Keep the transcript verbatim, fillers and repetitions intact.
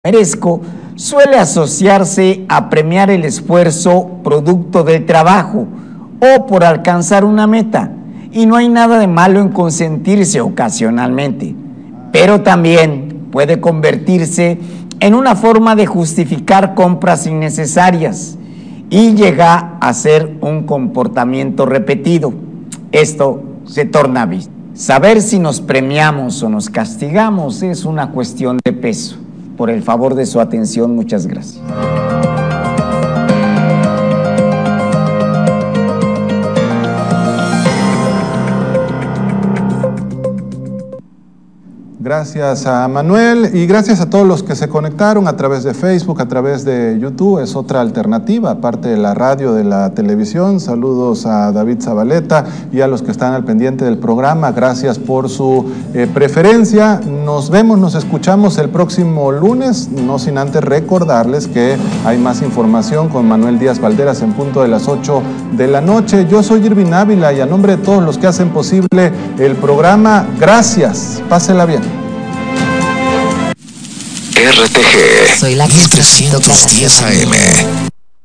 merezco suele asociarse a premiar el esfuerzo producto del trabajo o por alcanzar una meta, y no hay nada de malo en consentirse ocasionalmente, pero también puede convertirse en una forma de justificar compras innecesarias y llega a ser un comportamiento repetido. Esto se torna vicio. Saber si nos premiamos o nos castigamos es una cuestión de peso. Por el favor de su atención, muchas gracias. Gracias a Manuel y gracias a todos los que se conectaron a través de Facebook, a través de YouTube. Es otra alternativa, aparte de la radio, de la televisión. Saludos a David Zabaleta y a los que están al pendiente del programa. Gracias por su eh, preferencia. Nos vemos, nos escuchamos el próximo lunes, no sin antes recordarles que hay más información con Manuel Díaz Valderas en punto de las ocho de la noche. Yo soy Irvin Ávila y a nombre de todos los que hacen posible el programa, gracias. Pásela bien. R T G mil trescientos diez A M